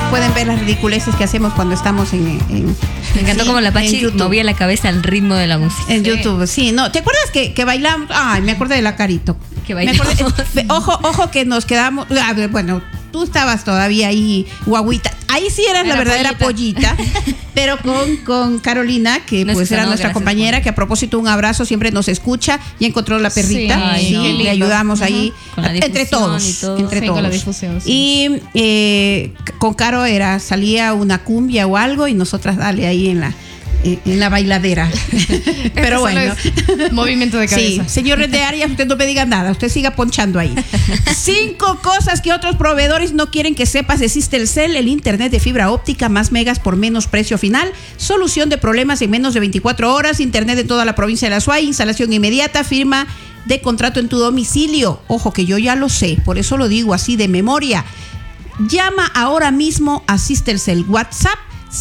pueden ver las ridiculeces que hacemos cuando estamos en Me encantó como la Pachi movía la cabeza al ritmo de la música. En YouTube, sí. No, ¿te acuerdas que bailamos? Ay, me acordé de la Carito. Que bailamos. Ojo que nos quedamos. Bueno, tú estabas todavía ahí, guaguita. Ahí sí eras la verdadera pollita, pero con Carolina, que pues era nuestra compañera, que a propósito un abrazo, siempre nos escucha y encontró la perrita. Sí, le ayudamos ahí entre todos. Entre todos. Con la difusión, sí. Y con Caro salía una cumbia o algo y nosotras dale ahí en la bailadera. Pero bueno, movimiento de cabeza. Sí, señor de Arias, usted no me diga nada, usted siga ponchando ahí. 5 cosas que otros proveedores no quieren que sepas de Sistelcel, el internet de fibra óptica más megas por menos precio final, solución de problemas en menos de 24 horas, internet de toda la provincia de La Suay, instalación inmediata, firma de contrato en tu domicilio. Ojo que yo ya lo sé, por eso lo digo así de memoria. Llama ahora mismo a Sistelcel, WhatsApp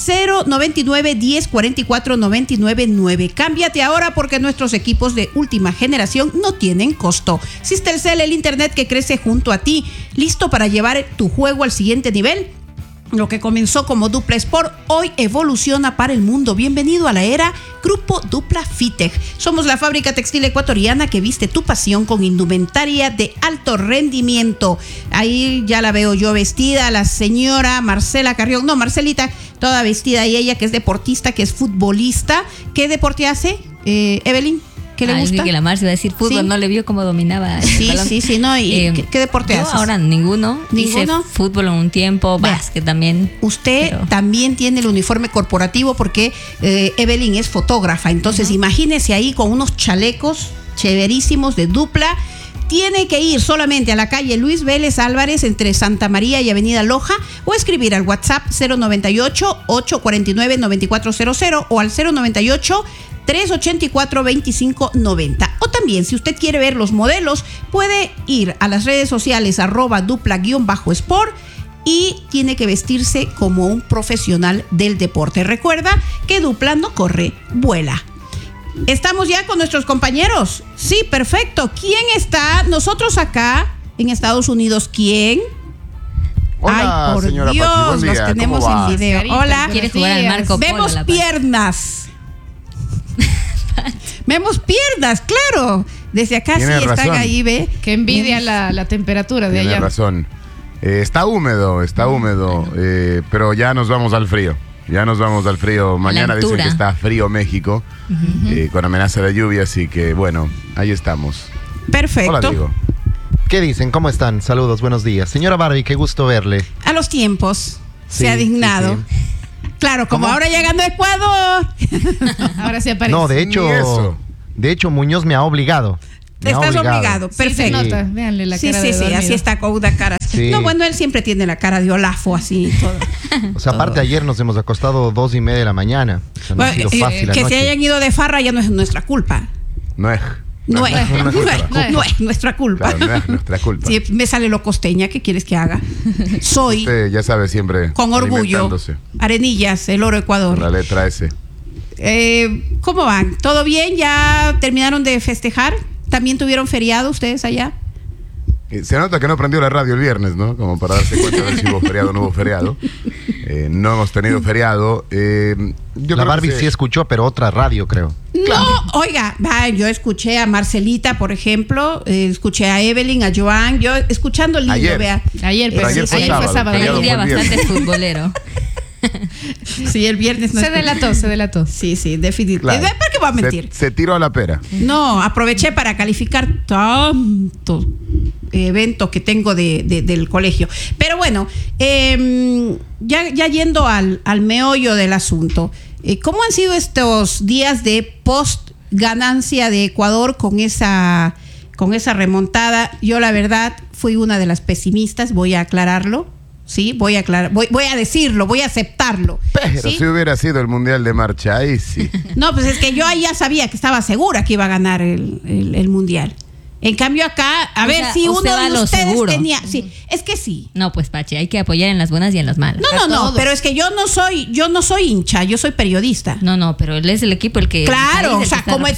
099 10 44 99 9. Cámbiate ahora porque nuestros equipos de última generación no tienen costo. Sistelcel, el internet que crece junto a ti. ¿Listo para llevar tu juego al siguiente nivel? Lo que comenzó como Dupla Sport hoy evoluciona para el mundo. Bienvenido a la era Grupo Dupla Fitech. Somos la fábrica textil ecuatoriana que viste tu pasión con indumentaria de alto rendimiento. Ahí ya la veo yo vestida, la señora Marcela Carrión. No, Marcelita, toda vestida, y ella que es deportista, que es futbolista. ¿Qué deporte hace, Evelyn? ¿Qué le gusta? Que la Marcia iba a decir fútbol, ¿sí? No le vio cómo dominaba el balón. Sí, no. ¿Y qué deporte haces? Ahora ninguno. Hice fútbol en un tiempo, básquet también. Usted también tiene el uniforme corporativo porque Evelyn es fotógrafa. Entonces, imagínese ahí con unos chalecos chéverísimos de Dupla. Tiene que ir solamente a la calle Luis Vélez Álvarez entre Santa María y Avenida Loja o escribir al WhatsApp 098-849-9400 o al 098-384-2590. O también, si usted quiere ver los modelos, puede ir a las redes sociales @dupla_sport y tiene que vestirse como un profesional del deporte. Recuerda que Dupla no corre, vuela. ¿Estamos ya con nuestros compañeros? Sí, perfecto. ¿Quién está? Nosotros acá en Estados Unidos, ¿quién? Hola, ay, por señora Dios, Pachi, los tenemos en video. Hola. ¿Quieres jugar al Marco Polo? Vemos piernas. Vemos piernas, claro. Desde acá Tiene sí razón. Están ahí, ¿ve? Que envidia la temperatura de Tiene allá. razón. Está húmedo, pero ya nos vamos al frío. Mañana dicen que está frío México, con amenaza de lluvia, así que bueno, ahí estamos. Perfecto. Hola, Diego. ¿Qué dicen? ¿Cómo están? Saludos, buenos días. Señora Barbie, qué gusto verle. A los tiempos Sí, se ha dignado. sí. Claro, como ¿Cómo? ahora llegando a Ecuador. Ahora sí aparece. No, de Ni eso. hecho Muñoz me ha obligado. Estás obligado. Perfecto. Sí, se nota. Véanle la cara de dormido. Así está con una cara. Sí. No, bueno, él siempre tiene la cara de Olafo así y todo. O sea, aparte ayer nos hemos acostado 2:30 de la mañana. O sea, no ha sido fácil la que noche. se hayan ido de farra ya no es nuestra culpa. No es nuestra culpa. Claro, no es nuestra culpa. Sí, me sale lo costeña, ¿qué quieres que haga? Soy, Usted ya sabe, siempre con orgullo, alimentándose Arenillas, el oro Ecuador. con la letra S. ¿Cómo van? ¿Todo bien? ¿Ya terminaron de festejar? ¿También tuvieron feriado ustedes allá? Se nota que no prendió la radio el viernes, ¿no? Como para darse cuenta de si hubo feriado o no hubo feriado. No hemos tenido feriado. La Barbie sí escuchó, pero otra radio, creo. No, oiga, yo escuché a Marcelita, por ejemplo, escuché a Evelyn, a Joan, yo escuchando lindo, Ayer. vea. Ayer, pero Ayer fue ayer fue sábado. sábado. Un día Fue el bastante viernes. futbolero. Sí, el viernes no Se escuché. delató. Sí, definitivamente. Claro. ¿Para qué voy a mentir? Se tiró a la pera. No, aproveché para calificar tanto evento que tengo del colegio. Pero bueno, ya yendo al meollo del asunto, ¿cómo han sido estos días de post ganancia de Ecuador con esa remontada? Yo la verdad fui una de las pesimistas, voy a aclararlo. Sí, voy a decirlo, voy a aceptarlo. Pero ¿sí? si hubiera sido el Mundial de Marcha, ahí sí. No, pues es que yo ahí ya sabía que estaba segura que iba a ganar el Mundial. En cambio acá, a ver si uno va a de lo ustedes seguro. tenía... Sí, es que sí. No, pues Pachi, hay que apoyar en las buenas y en las malas. No, pero es que yo no soy hincha, yo soy periodista. No, pero él es el equipo el que... Claro, el o sea, que está como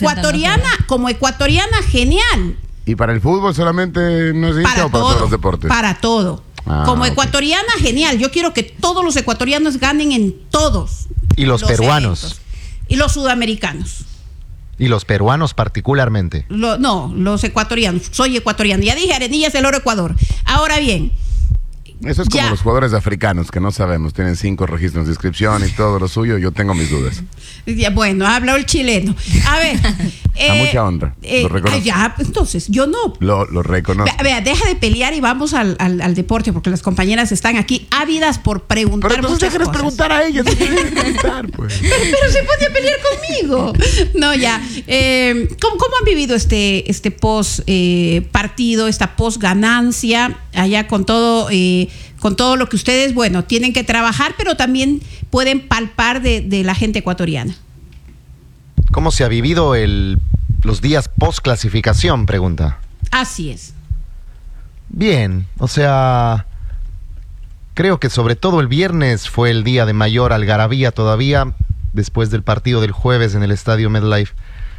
ecuatoriana, genial. ¿Y para el fútbol solamente no es hincha o para todos los deportes? Para todo. Como ecuatoriana, genial. Yo quiero que todos los ecuatorianos ganen en todos. Y los peruanos. Eventos. Y los sudamericanos. Y los peruanos particularmente. No, los ecuatorianos. Soy ecuatoriano. Ya dije, Arenillas del Oro, Ecuador. Ahora bien. Eso es como los jugadores africanos que no sabemos. Tienen 5 registros de inscripción y todo lo suyo. Yo tengo mis dudas. Bueno, ha hablado el chileno. A ver. A mucha honra. Lo reconozco. Ya, entonces, yo no. Lo reconozco. Vea, deja de pelear y vamos al deporte, porque las compañeras están aquí ávidas por preguntar. Pero entonces déjenles preguntar a ellas. Pues. Pero se podía pelear conmigo. No, ya. ¿Cómo han vivido este post partido, esta post ganancia, allá con todo lo que ustedes, bueno, tienen que trabajar, pero también pueden palpar de la gente ecuatoriana? ¿Cómo se ha vivido los días post clasificación? Pregunta. Así es. Bien, o sea, creo que sobre todo el viernes fue el día de mayor algarabía todavía, después del partido del jueves en el estadio MetLife.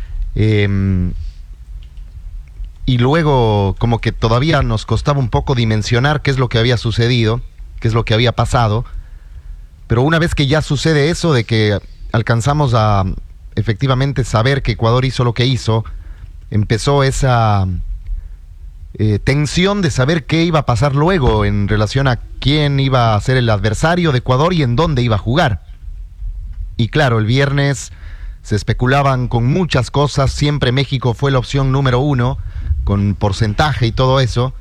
Y luego como que todavía nos costaba un poco dimensionar qué es lo que había sucedido, qué es lo que había pasado. Pero una vez que ya sucede eso, de que alcanzamos a efectivamente saber que Ecuador hizo lo que hizo, empezó esa tensión de saber qué iba a pasar luego en relación a quién iba a ser el adversario de Ecuador y en dónde iba a jugar. Y claro, el viernes se especulaban con muchas cosas, siempre México fue la opción número 1, con porcentaje y todo eso,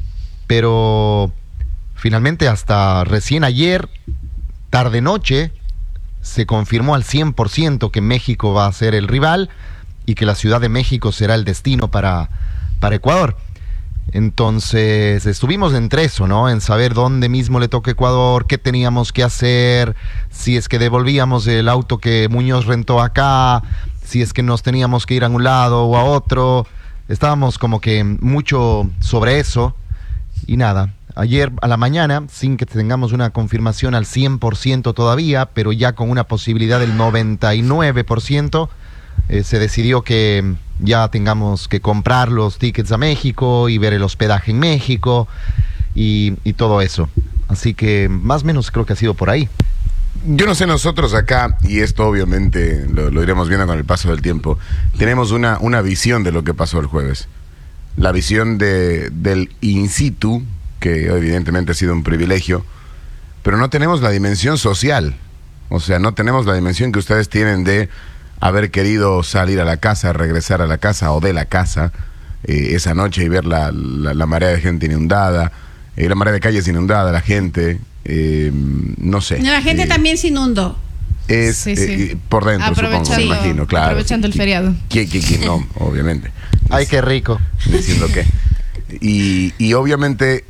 pero finalmente hasta recién ayer, tarde-noche, se confirmó al 100% que México va a ser el rival y que la Ciudad de México será el destino para Ecuador. Entonces estuvimos entre eso, ¿no? En saber dónde mismo le toca Ecuador, qué teníamos que hacer, si es que devolvíamos el auto que Muñoz rentó acá, si es que nos teníamos que ir a un lado o a otro. Estábamos como que mucho sobre eso y nada. Ayer a la mañana, sin que tengamos una confirmación al 100% todavía, pero ya con una posibilidad del 99%, se decidió que ya tengamos que comprar los tickets a México y ver el hospedaje en México y todo eso. Así que más o menos creo que ha sido por ahí. Yo no sé, nosotros acá, y esto obviamente lo iremos viendo con el paso del tiempo, tenemos una visión de lo que pasó el jueves. La visión del in situ, que evidentemente ha sido un privilegio, pero no tenemos la dimensión social. O sea, no tenemos la dimensión que ustedes tienen de haber querido salir a la casa, regresar a la casa o de la casa esa noche y ver la marea de gente inundada, la marea de calles inundada, la gente, no sé. La gente también se inundó. Sí. Por dentro, supongo, me imagino, claro. Aprovechando el feriado. ¿Quién no? Obviamente. Ay, qué rico. Diciendo qué. Y obviamente,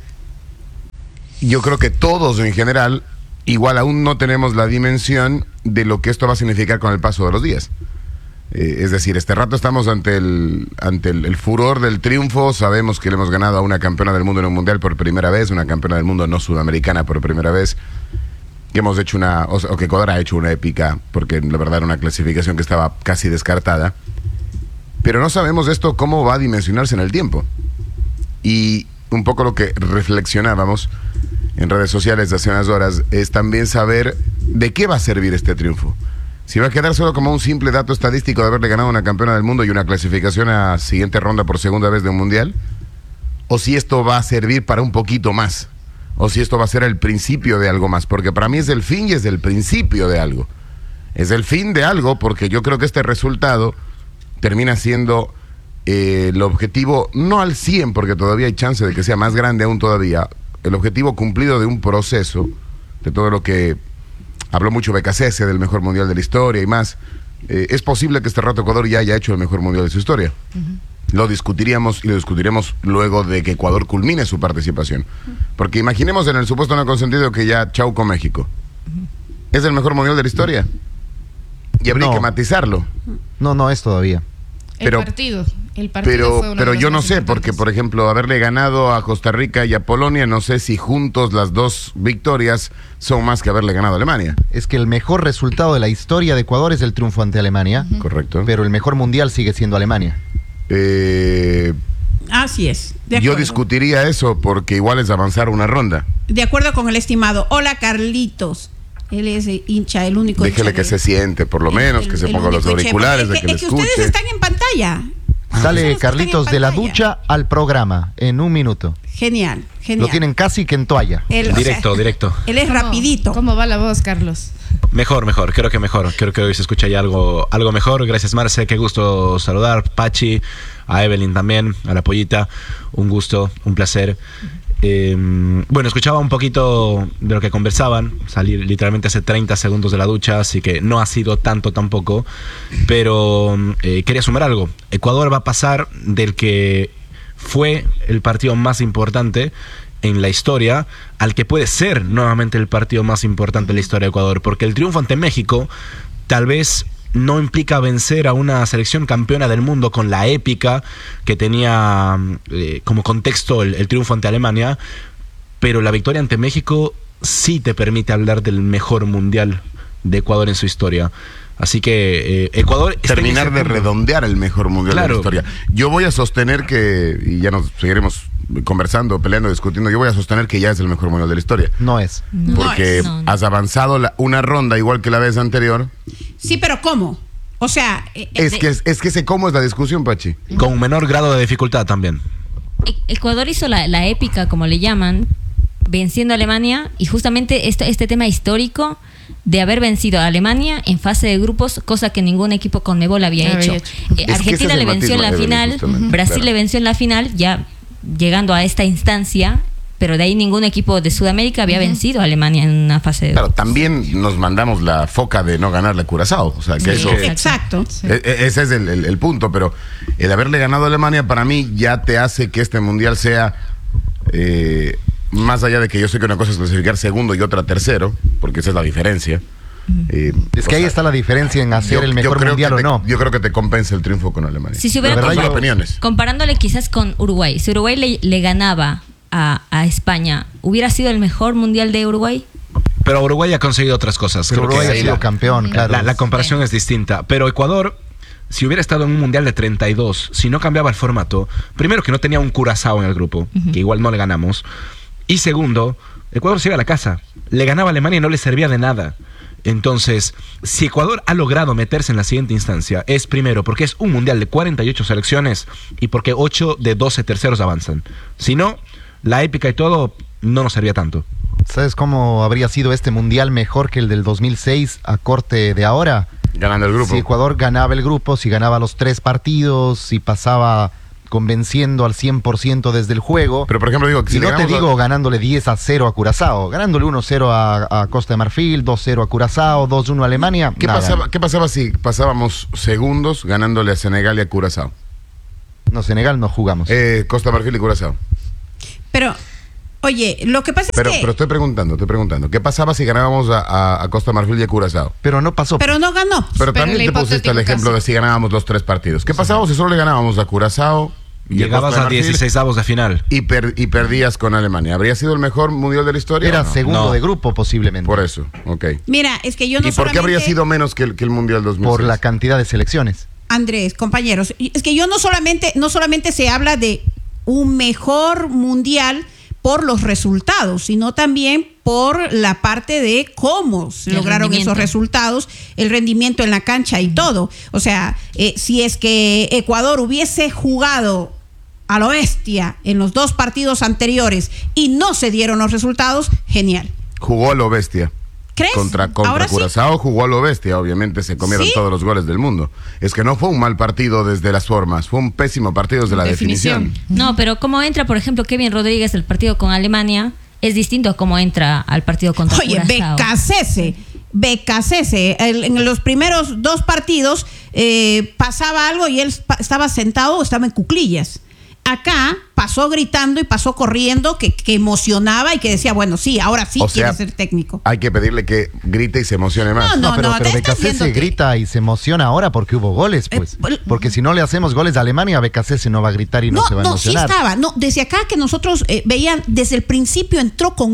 yo creo que todos en general, igual aún no tenemos la dimensión de lo que esto va a significar con el paso de los días. Es decir, este rato estamos ante el furor del triunfo. Sabemos que le hemos ganado a una campeona del mundo en un mundial por primera vez, una campeona del mundo no sudamericana por primera vez, que hemos hecho o que Ecuador ha hecho una épica, porque la verdad era una clasificación que estaba casi descartada. Pero no sabemos esto cómo va a dimensionarse en el tiempo. Y un poco lo que reflexionábamos en redes sociales hace unas horas es también saber de qué va a servir este triunfo. Si va a quedar solo como un simple dato estadístico de haberle ganado a una campeona del mundo y una clasificación a siguiente ronda por segunda vez de un mundial, o si esto va a servir para un poquito más, o si esto va a ser el principio de algo más, porque para mí es el fin y es el principio de algo. Es el fin de algo, porque yo creo que este resultado termina siendo el objetivo, no al 100, porque todavía hay chance de que sea más grande aún todavía, el objetivo cumplido de un proceso, de todo lo que habló mucho BKCS, del mejor mundial de la historia y más. Es posible que este rato Ecuador ya haya hecho el mejor mundial de su historia. Lo discutiríamos y lo discutiremos luego de que Ecuador culmine su participación. Porque imaginemos en el supuesto no consentido que ya chau con México. ¿Es el mejor mundial de la historia? Y habría que matizarlo. No es todavía. El partido fue pero yo no sé, porque por ejemplo, haberle ganado a Costa Rica y a Polonia, no sé si juntos las dos victorias son más que haberle ganado a Alemania. Es que el mejor resultado de la historia de Ecuador es el triunfo ante Alemania. Correcto. Pero el mejor mundial sigue siendo Alemania. Así es. Yo discutiría eso porque igual es avanzar una ronda. De acuerdo con el estimado. Hola, Carlitos. Él es hincha, el único. Déjele que se siente, por lo menos, que se ponga los auriculares, de que le escuche. Ustedes están en pantalla. Sale Carlitos de la ducha al programa en 1 minuto. Genial. Lo tienen casi que en toalla. Directo. Él es rapidito. ¿Cómo va la voz, Carlos? Mejor, creo que mejor. Creo que hoy se escucha ya algo mejor. Gracias, Marce, qué gusto saludar. Pachi, a Evelyn también, a la pollita. Un gusto, un placer. Bueno, escuchaba un poquito de lo que conversaban. Salí literalmente hace 30 segundos de la ducha, así que no ha sido tanto tampoco. Pero quería sumar algo. Ecuador va a pasar del que fue el partido más importante en la historia al que puede ser nuevamente el partido más importante en la historia de Ecuador, porque el triunfo ante México tal vez no implica vencer a una selección campeona del mundo con la épica que tenía como contexto el triunfo ante Alemania, pero la victoria ante México sí te permite hablar del mejor mundial de Ecuador en su historia. Así que Ecuador... Terminar de redondear el mejor mundial de la historia. Yo voy a sostener que, y ya nos seguiremos conversando, peleando, discutiendo, yo voy a sostener que ya es el mejor mundial de la historia. No es. Porque has avanzado una ronda igual que la vez anterior. Sí, pero ¿cómo? O sea... es que ese cómo es la discusión, Pachi. Con un menor grado de dificultad también. Ecuador hizo la épica, como le llaman, venciendo a Alemania, y justamente este tema histórico de haber vencido a Alemania en fase de grupos, cosa que ningún equipo CONMEBOL había hecho. Argentina le venció en la final, Brasil le venció en la final, ya llegando a esta instancia, pero de ahí ningún equipo de Sudamérica había vencido a Alemania en una fase de grupos. Claro, también nos mandamos la foca de no ganarle a Curazao, o sea, que eso... Exacto. Ese es el punto, pero el haberle ganado a Alemania para mí ya te hace que este mundial sea... más allá de que yo sé que una cosa es clasificar segundo y otra tercero, porque esa es la diferencia. Es que ahí está la diferencia en hacer el mejor mundial o no. Yo creo que te compensa el triunfo con Alemania. Si se hubiera comparándole quizás con Uruguay, si Uruguay le ganaba a España, ¿hubiera sido el mejor mundial de Uruguay? Pero Uruguay ha conseguido otras cosas. Pero Uruguay ha sido campeón, claro. La comparación es distinta. Pero Ecuador, si hubiera estado en un mundial de 32, si no cambiaba el formato, primero que no tenía un Curazao en el grupo, que igual no le ganamos. Y segundo, Ecuador se iba a la casa. Le ganaba a Alemania y no le servía de nada. Entonces, si Ecuador ha logrado meterse en la siguiente instancia, es primero porque es un mundial de 48 selecciones y porque 8 de 12 terceros avanzan. Si no, la épica y todo no nos servía tanto. ¿Sabes cómo habría sido este mundial mejor que el del 2006 a corte de ahora? Ganando el grupo. Si Ecuador ganaba el grupo, si ganaba los 3 partidos, si pasaba... convenciendo al 100% desde el juego. Pero por ejemplo digo que si no te digo ganándole 10-0 a Curazao, ganándole 1-0 a Costa de Marfil, 2-0 a Curazao, 2-1 a Alemania. ¿Qué pasaba si pasábamos segundos ganándole a Senegal y a Curazao? No, Senegal no jugamos. Costa de Marfil y Curazao. Pero oye, lo que pasa es que... Pero estoy preguntando. ¿Qué pasaba si ganábamos a Costa de Marfil y a Curazao? Pero no pasó. Pero no ganó. Pero también te pusiste el ejemplo de si ganábamos los 3 partidos. ¿Qué pasaba si solo le ganábamos a Curazao? Llegabas a 16avos de final. Y perdías con Alemania. ¿Habría sido el mejor mundial de la historia? Era segundo de grupo posiblemente. Por eso, ok. Mira, es que yo no ¿Y por qué habría sido menos que el mundial 2006? Por la cantidad de selecciones. Andrés, compañeros, es que yo no solamente se habla de un mejor mundial por los resultados, sino también por la parte de cómo se lograron esos resultados, el rendimiento en la cancha y todo. O sea, si es que Ecuador hubiese jugado a lo bestia en los 2 partidos anteriores y no se dieron los resultados, genial. Jugó a lo bestia. ¿Crees? Contra Curazao jugó a lo bestia, obviamente se comieron todos los goles del mundo. Es que no fue un mal partido desde las formas, fue un pésimo partido desde la definición. No, pero cómo entra, por ejemplo, Kevin Rodríguez del partido con Alemania es distinto a cómo entra al partido contra Curazao. Oye, Becasese, en los primeros 2 partidos pasaba algo y él estaba sentado o estaba en cuclillas. Acá pasó gritando y pasó corriendo, que emocionaba y que decía, bueno, sí, ahora sí quiere ser técnico. Hay que pedirle que grite y se emocione más. No, pero Becasese grita y se emociona ahora porque hubo goles, pues. Porque si no le hacemos goles a Alemania, Becasese no va a gritar y no se va a emocionar. Sí estaba. No, desde acá que nosotros veían, desde el principio entró con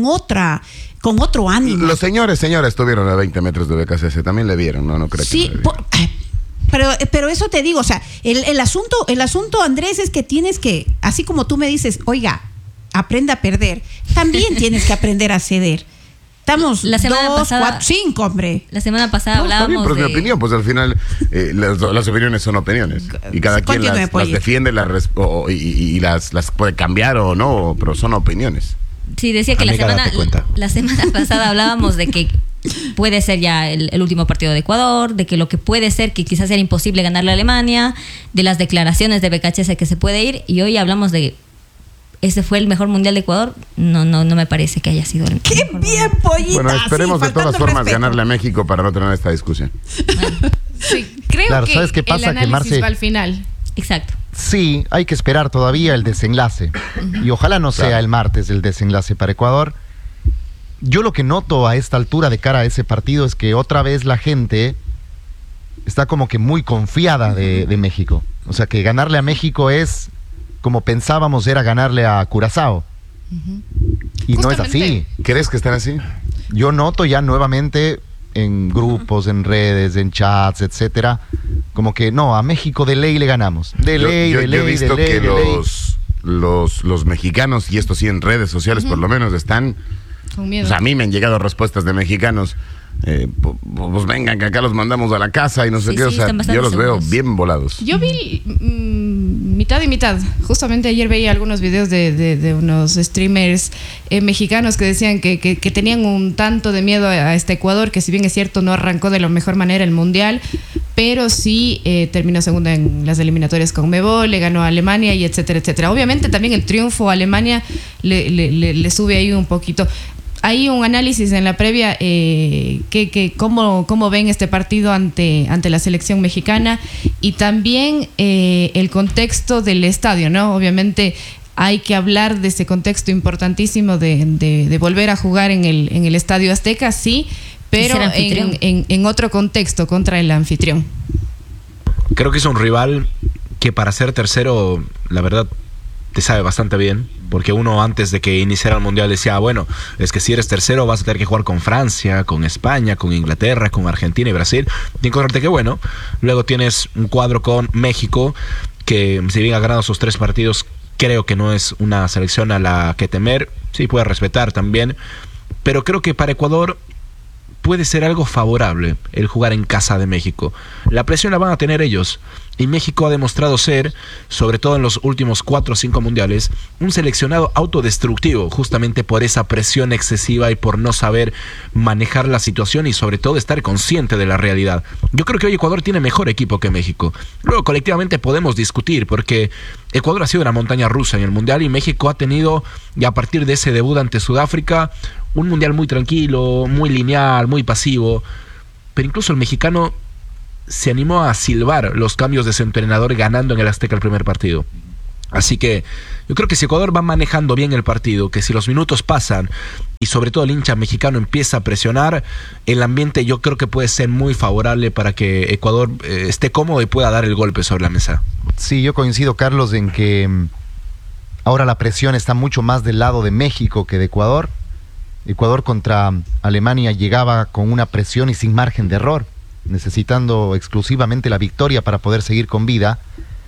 otro ánimo. Los señores estuvieron a 20 metros de Becasese, también le vieron, no creo sí, que Pero eso te digo, o sea, el asunto, Andrés, es que tienes que, así como tú me dices, oiga, aprenda a perder, también tienes que aprender a ceder. Estamos la semana 2, pasada, 4, 5, hombre. La semana pasada hablábamos bien, pero es mi opinión, pues al final las opiniones son opiniones. Y cada quien las defiende y las puede cambiar o no, pero son opiniones. Sí, decía que la semana pasada hablábamos de que puede ser ya el último partido de Ecuador, de que lo que puede ser que quizás era imposible ganarle a Alemania, de las declaraciones de BKHS que se puede ir, y hoy hablamos de ¿ese fue el mejor mundial de Ecuador? No me parece que haya sido el ¡Qué mejor bien, mundial. pollita! Bueno, esperemos de todas formas respeto. ganarle a México para no tener esta discusión. Sí, creo Claro, que ¿sabes qué pasa? el Que análisis Marce- va al final. Exacto. Sí, hay que esperar todavía el desenlace. Y ojalá no sea el martes el desenlace para Ecuador. Yo lo que noto a esta altura de cara a ese partido es que otra vez la gente está como que muy confiada de México. O sea, que ganarle a México es como pensábamos era ganarle a Curazao. Y no es así. ¿Crees que están así? Yo noto ya nuevamente en grupos, en redes, en chats, etcétera, como que no, a México de ley le ganamos. De ley, yo de ley, he visto de ley, que de ley. los mexicanos, y esto sí en redes sociales por lo menos, están... Con miedo. O sea, a mí me han llegado respuestas de mexicanos. Pues vengan, que acá los mandamos a la casa y no sé qué. O sea, yo los veo bien volados. Yo vi mitad y mitad. Justamente ayer veía algunos videos de unos streamers mexicanos que decían que tenían un tanto de miedo a este Ecuador, que si bien es cierto no arrancó de la mejor manera el Mundial, pero sí terminó segunda en las eliminatorias con Conmebol, le ganó a Alemania y etcétera, etcétera. Obviamente también el triunfo a Alemania le sube ahí un poquito. Hay un análisis en la previa cómo ven este partido ante la selección mexicana y también el contexto del estadio, ¿no? Obviamente hay que hablar de ese contexto importantísimo de volver a jugar en el Estadio Azteca, sí, pero en otro contexto contra el anfitrión. Creo que es un rival que para ser tercero, la verdad, te sabe bastante bien, porque uno antes de que iniciara el Mundial decía, bueno, es que si eres tercero vas a tener que jugar con Francia, con España, con Inglaterra, con Argentina y Brasil. Tienes que encontrarte que bueno, luego tienes un cuadro con México, que si bien ha ganado sus 3 partidos, creo que no es una selección a la que temer, sí puede respetar también, pero creo que para Ecuador puede ser algo favorable el jugar en casa de México. La presión la van a tener ellos. Y México ha demostrado ser, sobre todo en los últimos 4 o 5 mundiales, un seleccionado autodestructivo, justamente por esa presión excesiva y por no saber manejar la situación y sobre todo estar consciente de la realidad. Yo creo que hoy Ecuador tiene mejor equipo que México. Luego colectivamente podemos discutir, porque Ecuador ha sido una montaña rusa en el mundial y México ha tenido, y a partir de ese debut ante Sudáfrica, un mundial muy tranquilo, muy lineal, muy pasivo. Pero incluso el mexicano se animó a silbar los cambios de su entrenador ganando en el Azteca el primer partido. Así que yo creo que si Ecuador va manejando bien el partido, que si los minutos pasan y sobre todo el hincha mexicano empieza a presionar, el ambiente yo creo que puede ser muy favorable para que Ecuador esté cómodo y pueda dar el golpe sobre la mesa. Sí, yo coincido, Carlos, en que ahora la presión está mucho más del lado de México que de Ecuador. Ecuador contra Alemania llegaba con una presión y sin margen de error, necesitando exclusivamente la victoria para poder seguir con vida.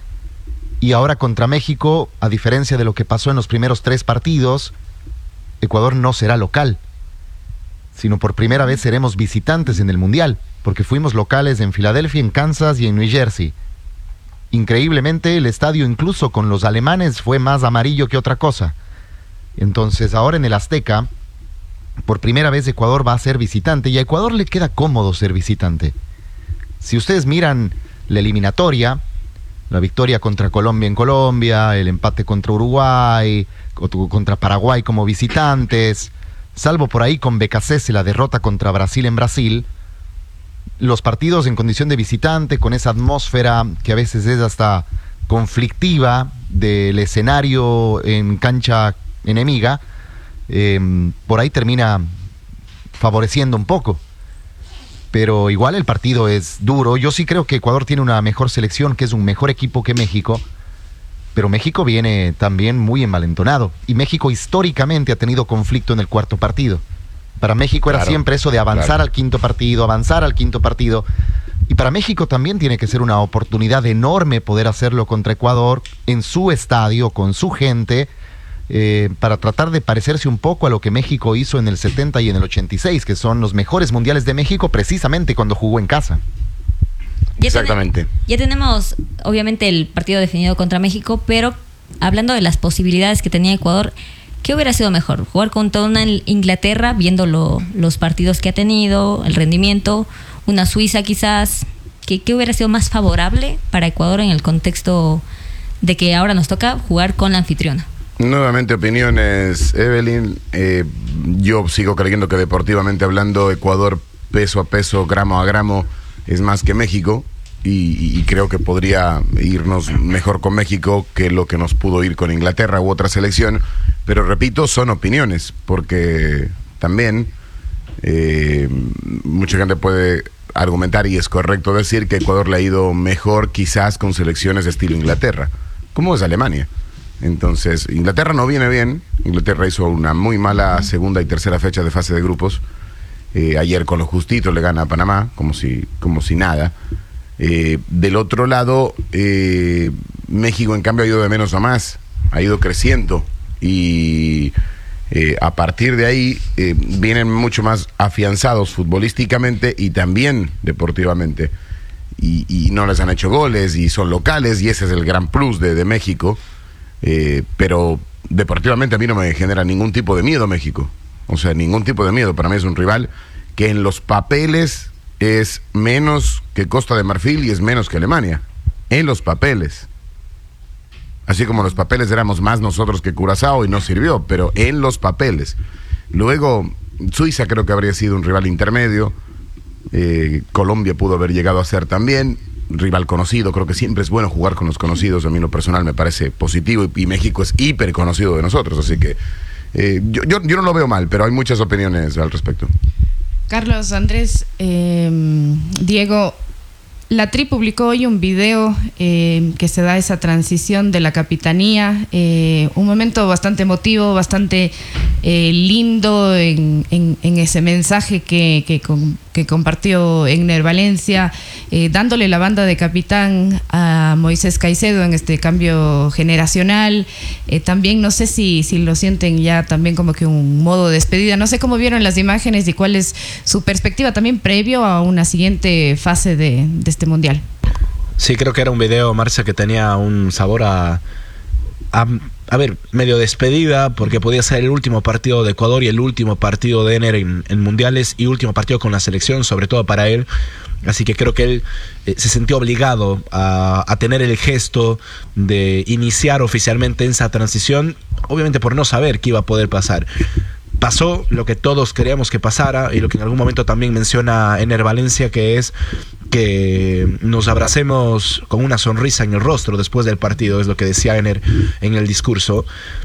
Y ahora contra México, a diferencia de lo que pasó en los primeros 3 partidos, Ecuador no será local, sino por primera vez seremos visitantes en el Mundial, porque fuimos locales en Filadelfia, en Kansas y en New Jersey. Increíblemente, el estadio incluso con los alemanes fue más amarillo que otra cosa. Entonces ahora en el Azteca, por primera vez Ecuador va a ser visitante y a Ecuador le queda cómodo ser visitante. Si ustedes miran la eliminatoria, la victoria contra Colombia en Colombia, el empate contra Uruguay, contra Paraguay como visitantes, salvo por ahí con BKC la derrota contra Brasil en Brasil, los partidos en condición de visitante, con esa atmósfera que a veces es hasta conflictiva del escenario en cancha enemiga, por ahí termina favoreciendo un poco. Pero igual el partido es duro. Yo sí creo que Ecuador tiene una mejor selección, que es un mejor equipo que México, pero México viene también muy envalentonado y México históricamente ha tenido conflicto en el 4º partido. Para México era siempre eso de avanzar al 5º partido, avanzar al 5º partido, y para México también tiene que ser una oportunidad enorme poder hacerlo contra Ecuador en su estadio, con su gente, para tratar de parecerse un poco a lo que México hizo en el 70 y en el 86, que son los mejores mundiales de México precisamente cuando jugó en casa. Exactamente. Ya tenemos, obviamente, el partido definido contra México, pero hablando de las posibilidades que tenía Ecuador, ¿qué hubiera sido mejor? ¿Jugar contra una Inglaterra, viendo los partidos que ha tenido, el rendimiento? ¿Una Suiza quizás? ¿Qué hubiera sido más favorable para Ecuador en el contexto de que ahora nos toca jugar con la anfitriona? Nuevamente opiniones, Evelyn. Yo sigo creyendo que deportivamente hablando, Ecuador peso a peso, gramo a gramo, es más que México. Y creo que podría irnos mejor con México que lo que nos pudo ir con Inglaterra u otra selección. Pero repito, son opiniones, porque también mucha gente puede argumentar, y es correcto decir, que Ecuador le ha ido mejor quizás con selecciones de estilo Inglaterra, como es Alemania. Entonces, Inglaterra no viene bien. Inglaterra hizo una muy mala segunda y tercera fecha de fase de grupos. Ayer con lo justito le gana a Panamá, como si nada. Del otro lado, México en cambio ha ido de menos a más, ha ido creciendo, y a partir de ahí vienen mucho más afianzados futbolísticamente y también deportivamente, y no les han hecho goles y son locales, y ese es el gran plus de México. Pero deportivamente a mí no me genera ningún tipo de miedo México, o sea, ningún tipo de miedo. Para mí es un rival que en los papeles es menos que Costa de Marfil y es menos que Alemania, en los papeles. Así como en los papeles éramos más nosotros que Curazao y no sirvió, pero en los papeles. Luego, Suiza creo que habría sido un rival intermedio. Colombia pudo haber llegado a ser también rival conocido. Creo que siempre es bueno jugar con los conocidos. A mí en lo personal me parece positivo, y México es hiper conocido de nosotros, así que yo no lo veo mal, pero hay muchas opiniones al respecto. Carlos, Andrés, Diego, la Tri publicó hoy un video que se da esa transición de la capitanía, un momento bastante emotivo, bastante lindo en ese mensaje que compartió Egner Valencia, dándole la banda de capitán a Moisés Caicedo en este cambio generacional. También no sé si lo sienten ya también como que un modo de despedida. No sé cómo vieron las imágenes y cuál es su perspectiva también previo a una siguiente fase de este mundial. Sí, creo que era un video, Marcia, que tenía un sabor a ver, medio despedida, porque podía ser el último partido de Ecuador y el último partido de Ener en mundiales, y último partido con la selección, sobre todo para él. Así que creo que él se sintió obligado a tener el gesto de iniciar oficialmente esa transición, obviamente por no saber qué iba a poder pasar. Pasó lo que todos queríamos que pasara, y lo que en algún momento también menciona Egner Valencia, que es que nos abracemos con una sonrisa en el rostro después del partido, es lo que decía Egner en el discurso.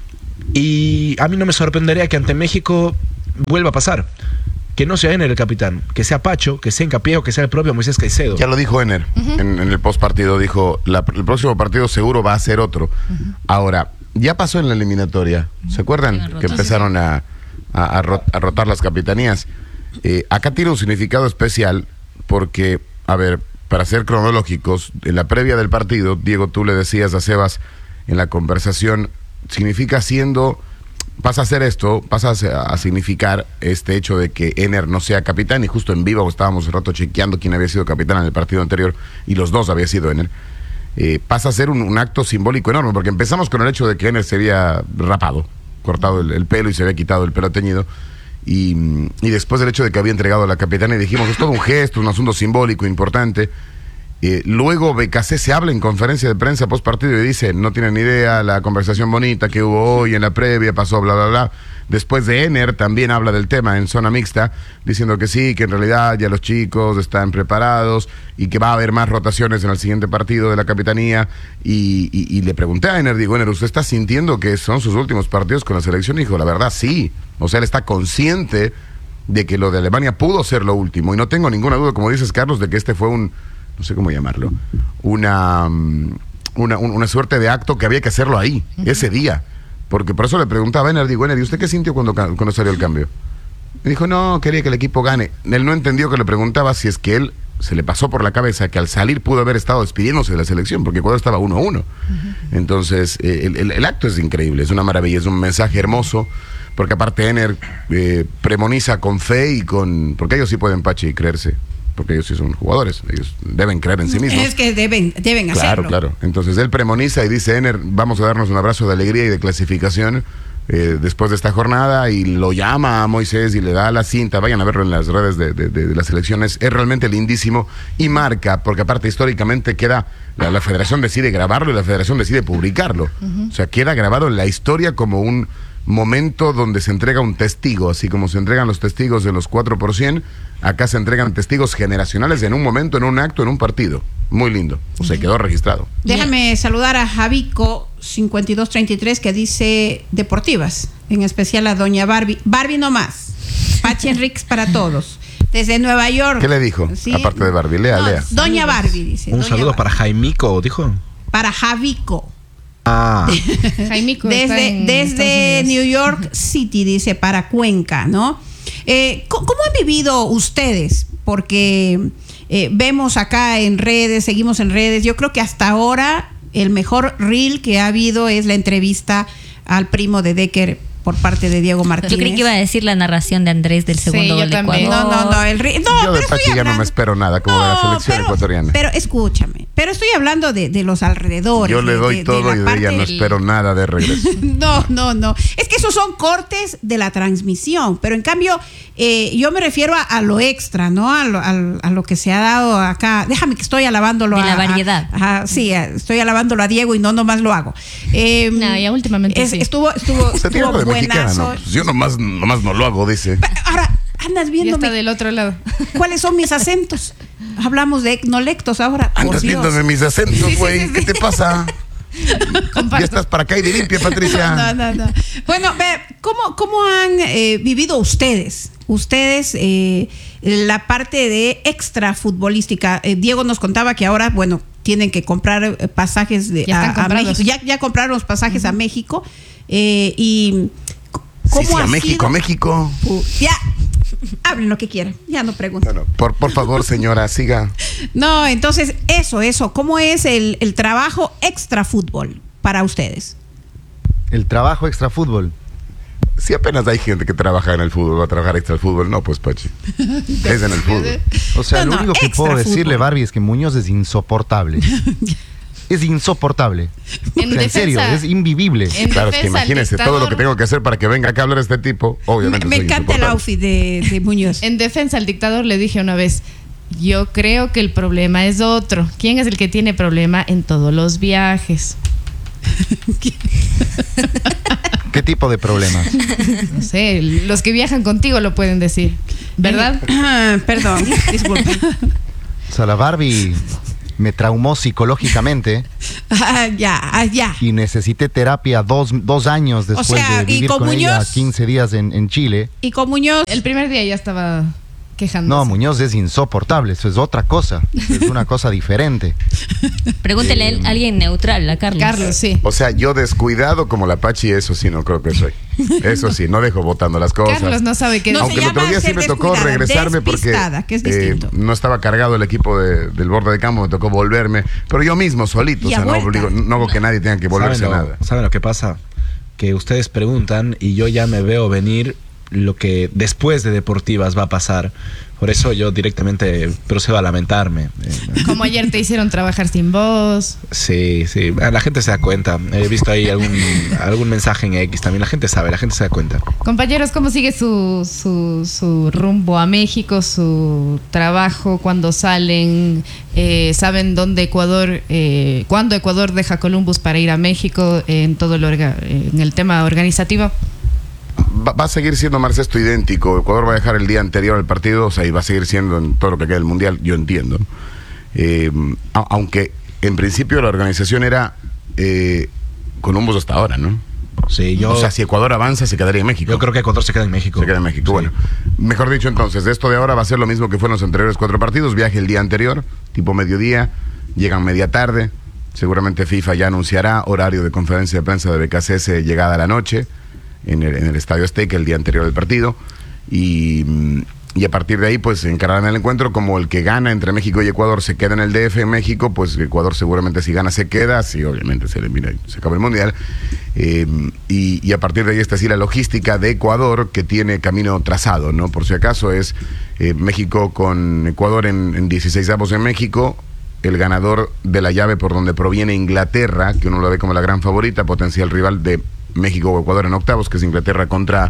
Y a mí no me sorprendería que ante México vuelva a pasar, que no sea Egner el capitán, que sea Pacho, que sea Hincapié, o que sea el propio Moisés Caicedo. Ya lo dijo Egner en el postpartido, dijo, el próximo partido seguro va a ser otro. Ahora, ya pasó en la eliminatoria, ¿se acuerdan? Que empezaron a rotar las capitanías. Acá tiene un significado especial porque, a ver, para ser cronológicos, en la previa del partido, Diego, tú le decías a Sebas en la conversación, pasa a ser esto, pasa a significar este hecho de que Egner no sea capitán, y justo en vivo estábamos un rato chequeando quién había sido capitán en el partido anterior, y los dos había sido Egner. Pasa a ser un acto simbólico enorme, porque empezamos con el hecho de que Egner se había rapado, cortado el pelo, y se había quitado el pelo teñido, y después del hecho de que había entregado la capitanía, dijimos, es todo un gesto, un asunto simbólico importante. Luego BKC se habla en conferencia de prensa post partido y dice, no tienen ni idea la conversación bonita que hubo hoy en la previa, pasó bla bla bla. Después de Egner también habla del tema en zona mixta, diciendo que sí, que en realidad ya los chicos están preparados y que va a haber más rotaciones en el siguiente partido de la capitanía. Y le pregunté a Egner, digo, Egner, ¿usted está sintiendo que son sus últimos partidos con la selección? Y dijo, la verdad sí, o sea, él está consciente de que lo de Alemania pudo ser lo último, y no tengo ninguna duda, como dices, Carlos, de que este fue no sé cómo llamarlo, una suerte de acto que había que hacerlo ahí, ese día. Porque por eso le preguntaba a Egner, digo, Egner, ¿y usted qué sintió cuando salió el cambio? Me dijo, no, quería que el equipo gane. Él no entendió que le preguntaba si es que él se le pasó por la cabeza que al salir pudo haber estado despidiéndose de la selección, porque Ecuador estaba 1-1. Entonces, el acto es increíble, es una maravilla, es un mensaje hermoso, porque aparte Ener premoniza con fe y con... Porque ellos sí pueden, Pachi, creerse, porque ellos sí son jugadores, ellos deben creer en sí mismos. Es que deben hacerlo. Claro. Entonces él premoniza y dice, Ener, vamos a darnos un abrazo de alegría y de clasificación después de esta jornada, y lo llama a Moisés y le da la cinta. Vayan a verlo en las redes de las elecciones, es realmente lindísimo y marca, porque aparte históricamente queda, la federación decide grabarlo y la federación decide publicarlo. O sea, queda grabado en la historia como un momento donde se entrega un testigo, así como se entregan los testigos de los 4%, acá se entregan testigos generacionales en un momento, en un acto, en un partido. Muy lindo, o sea, quedó registrado. Déjame saludar a Javico 5233 que dice deportivas, en especial a doña Barbie. Barbie no más, Pachi Enríquez para todos. Desde Nueva York. ¿Qué le dijo? ¿Sí? Aparte de Barbie, lea. Doña Barbie dice. Un doña saludo Barbie. para Jaimico, dijo. Para Javico. Ah, Jaimico está en Desde Estados Unidos. New York City, dice, para Cuenca, ¿no? ¿Cómo han vivido ustedes? Porque vemos acá en redes, seguimos en redes. Yo creo que hasta ahora el mejor reel que ha habido es la entrevista al primo de Decker por parte de Diego Martínez. Yo creí que iba a decir la narración de Andrés del segundo yo gol de también. Ecuador. No, el reel. No, yo de pero Pachi estoy ya no me hablando- espero nada como de la selección ecuatoriana. Pero escúchame, pero estoy hablando de los alrededores. Yo le doy todo y de ella no espero nada de regreso. No. Es que esos son cortes de la transmisión, pero en cambio yo me refiero a lo extra, ¿no? A lo que se ha dado acá. Déjame que estoy alabándolo De la variedad. Sí, estoy alabándolo a Diego y no nomás lo hago. No, ya últimamente sí. Estuvo Se tiene algo de mexicana, buenazo. ¿no? Pues yo nomás no lo hago, dice. Ahora, andas Ya viéndome está del otro lado. cuáles son mis acentos. Hablamos de etnolectos ahora. Por Andas Dios. viéndome mis acentos, güey. ¿Qué te pasa? Comparto. Ya estás para acá y de limpia, Patricia. No. Bueno, ¿cómo han vivido ustedes? La parte de extra futbolística. Diego nos contaba que ahora, bueno, tienen que comprar pasajes Ya están a comprados. México. Ya compraron los pasajes a México. Y ¿cómo Sí, ha a México, sido? a México. Ya, hablen lo que quieran. Ya no pregunten. Bueno, por favor, señora, siga. No, entonces, eso. ¿Cómo es el trabajo extra fútbol para ustedes? El trabajo extra fútbol. Si apenas hay gente que trabaja en el fútbol, va a trabajar extra el fútbol, no, pues, Pachi. Es en el fútbol. O sea, No, lo único que extra puedo decirle, fútbol. Barbie, es que Muñoz es insoportable. Es insoportable. En O sea, en serio, defensa- es invivible. En Claro, es que defensa al imagínense todo lo que dictador. tengo que hacer para que venga acá a hablar este tipo. Obviamente Me soy encanta el insoportable. outfit de Muñoz. En defensa al dictador le dije una vez, yo creo que el problema es otro. ¿Quién es el que tiene problema en todos los viajes? ¿Qué tipo de problemas? No sé, los que viajan contigo lo pueden decir, ¿verdad? Perdón, disculpa. O sea, la Barbie me traumó psicológicamente Ya. y necesité terapia dos años después sea, de y vivir con con ella Muñoz. 15 días en Chile. Y con Muñoz, El primer día ya estaba quejándose. No, Muñoz es insoportable, eso es otra cosa, es una cosa diferente. Pregúntele a alguien neutral, a Carlos. Carlos, sí. O sea, yo descuidado como la Pachi, eso sí, no creo que soy. Eso sí, no dejo botando las cosas. Carlos no sabe qué No decir. se Aunque el otro llama día sí ser me tocó descuidada, regresarme porque despistada, que es distinto. no estaba cargado el equipo del borde de campo, me tocó volverme. Pero yo mismo, solito, Y o a sea, no vuelta. obligo, no hago que nadie tenga que volverse nada. ¿Saben lo que pasa? Que ustedes preguntan y yo ya me veo venir lo que después de Deportivas va a pasar. Por eso yo directamente procedo a lamentarme. Como ayer te hicieron trabajar sin voz. Sí, la gente se da cuenta. He visto ahí algún mensaje en X también. La gente sabe, la gente se da cuenta. Compañeros, ¿cómo sigue su rumbo a México, su trabajo, cuando salen? ¿Saben dónde cuándo Ecuador deja Columbus para ir a México en todo en el tema organizativo? Va a seguir siendo, Marce, esto idéntico. Ecuador va a dejar el día anterior al partido, o sea, y va a seguir siendo en todo lo que queda del Mundial, yo entiendo. Aunque en principio la organización era Columbus hasta ahora, ¿no? Sí, O sea, si Ecuador avanza, se quedaría en México. yo creo que Ecuador se queda en México. Se queda en México. Sí. Bueno, mejor dicho, entonces, de esto de ahora va a ser lo mismo que fueron los anteriores 4 partidos. Viaje el día anterior, tipo mediodía, llegan media tarde. Seguramente FIFA ya anunciará horario de conferencia de prensa de BKCS llegada a la noche en el Estadio Azteca el día anterior del partido. Y Y a partir de ahí, pues encararán el encuentro como el que gana entre México y Ecuador se queda en el DF en México, pues Ecuador seguramente si gana se queda, si obviamente se elimina y se acaba el Mundial. Y a partir de ahí está así la logística de Ecuador, que tiene camino trazado, ¿no? Por si acaso es México con Ecuador en 16avos en México, el ganador de la llave por donde proviene Inglaterra, que uno lo ve como la gran favorita, potencial rival de México o Ecuador en octavos, que es Inglaterra contra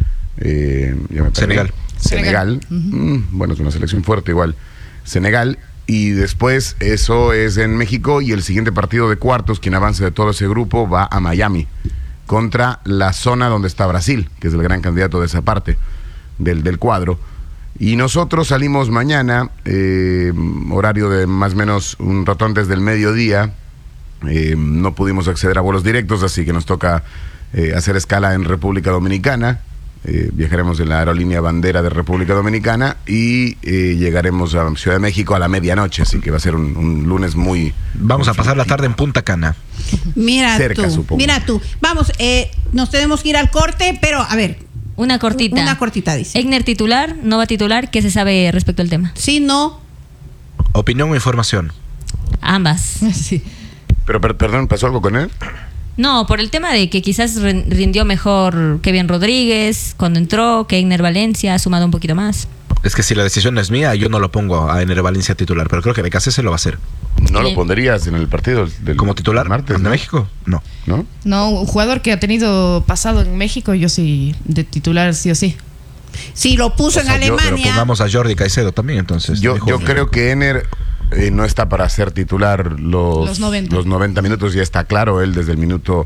Senegal. Bueno, es una selección fuerte igual. Senegal. Y después eso es en México, y el siguiente partido de cuartos, quien avance de todo ese grupo, va a Miami contra la zona donde está Brasil, que es el gran candidato de esa parte del cuadro. Y nosotros salimos mañana, horario de más o menos un rato antes del mediodía. No pudimos acceder a vuelos directos, así que nos toca hacer escala en República Dominicana. Viajaremos en la aerolínea bandera de República Dominicana y llegaremos a Ciudad de México a la medianoche, así que va a ser un lunes muy... Vamos a pasar la tarde en Punta Cana. Mira cerca, tú, supongo. mira tú. Vamos, nos tenemos que ir al corte, pero a ver. Una cortita. Una cortita, dice. Egner titular, no va titular, ¿qué se sabe respecto al tema? Sí, no. ¿Opinión o información? Ambas. Sí. Pero perdón, ¿pasó algo con él? No, por el tema de que quizás rindió mejor Kevin Rodríguez cuando entró, que Egner Valencia ha sumado un poquito más. Es que si la decisión es mía, yo no lo pongo a Ener Valencia titular, pero creo que BKC lo va a hacer. ¿No lo pondrías en el partido del ¿Como titular martes, de ¿no? México? No. ¿No? No, un jugador que ha tenido pasado en México, yo sí, de titular sí o sí. Si lo puso en Pero Alemania. pongamos a Jordi Caicedo también, entonces. Yo creo que Ener no está para ser titular los 90 minutos, ya está claro. Él desde el minuto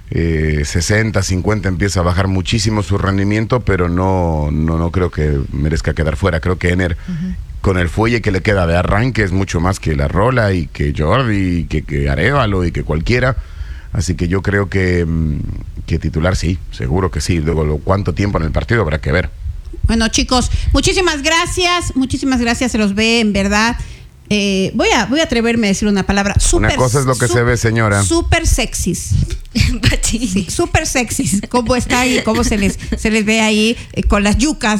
60, 50 empieza a bajar muchísimo su rendimiento, pero no creo que merezca quedar fuera. Creo que Ener, con el fuelle que le queda de arranque, es mucho más que La Rola y que Jordi y que Arévalo y que cualquiera. Así que yo creo que titular sí, seguro que sí. Luego, ¿cuánto tiempo en el partido? Habrá que ver. Bueno, chicos, muchísimas gracias, se los ve en verdad. Voy a atreverme a decir una palabra. Una cosa es lo que se ve, señora. Súper sexys. Sí, súper sexys. Cómo está ahí, cómo se les ve ahí con las yucas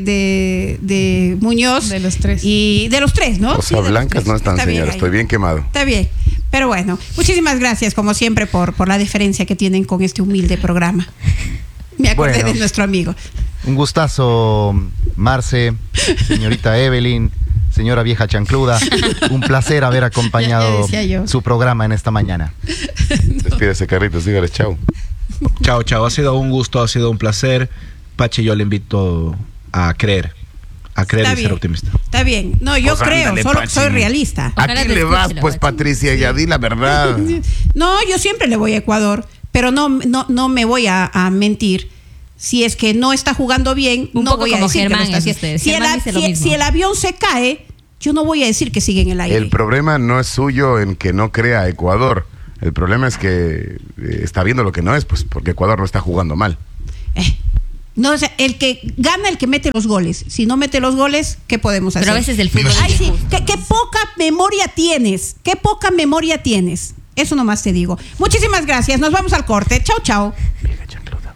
de Muñoz. De los tres. Y de los tres, ¿no? Cosas blancas no están, señora. Estoy bien quemado. Está bien. Pero bueno, muchísimas gracias, como siempre, por la deferencia que tienen con este humilde programa. Me acordé de nuestro amigo. Un gustazo, Marce, señorita Evelyn, señora vieja chancluda. Un placer haber acompañado su programa en esta mañana. Despídese, Carlitos, dígale chao. Chao. Ha sido un gusto, ha sido un placer. Pachi, yo le invito a creer y ser optimista. Está bien. No, yo Pues creo, ándale, solo Pachi. soy realista. ¿A Ojalá quién te le vas, escuche, pues, Pachi. Patricia? Ya di la verdad. No, yo siempre le voy a Ecuador, pero no me voy a mentir. Si es que no está jugando bien, Un no poco voy a como decir Germán que no está es haciendo. usted. Germán dice lo mismo. Si el avión se cae, yo no voy a decir que sigue en el aire. El problema no es suyo en que no crea Ecuador. El problema es que está viendo lo que no es, pues, porque Ecuador no está jugando mal. No, o sea, el que gana, el que mete los goles. Si no mete los goles, ¿qué podemos hacer? Pero a veces el fútbol Ay, es sí, injusto. qué poca memoria tienes. Qué poca memoria tienes. Eso nomás te digo. Muchísimas gracias. Nos vamos al corte. Chao. Vieja chancluda.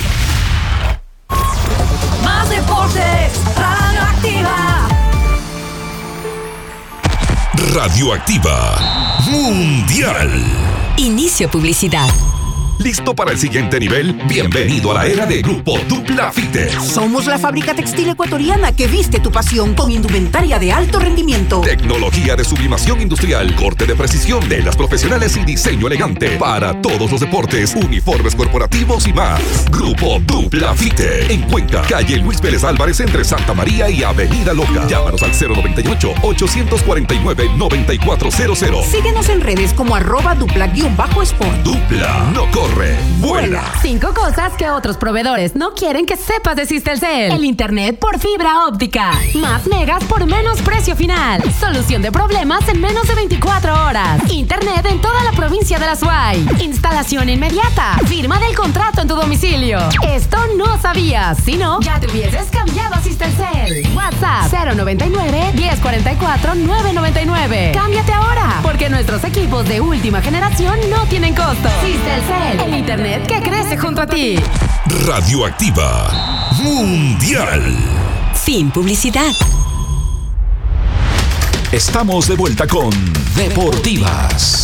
Más deportes, Radioactiva. Radioactiva Mundial. Inicio publicidad. ¿Listo para el siguiente nivel? Bienvenido a la era de Grupo Dupla Fitter. Somos la fábrica textil ecuatoriana que viste tu pasión con indumentaria de alto rendimiento. Tecnología de sublimación industrial, corte de precisión de las profesionales y diseño elegante para todos los deportes, uniformes corporativos y más. Grupo Dupla Fitter. En Cuenca, calle Luis Pérez Álvarez entre Santa María y Avenida Loca. Llámanos al 098-849-9400. Síguenos en redes como @dupla_sport. Dupla, no corre, vuela. 5 cosas que otros proveedores no quieren que sepas de Sistelcel. El internet por fibra óptica. Más megas por menos precio final. Solución de problemas en menos de 24 horas. Internet en toda la provincia de La Suay. Instalación inmediata. Firma del contrato en tu domicilio. Esto no sabías. Si no, ya te hubieses cambiado a Sistelcel. WhatsApp 099-1044-999. Cámbiate ahora, porque nuestros equipos de última generación no tienen costo. Sistelcel, el internet que crece junto a ti. Radioactiva Mundial. Fin publicidad. Estamos de vuelta con Deportivas.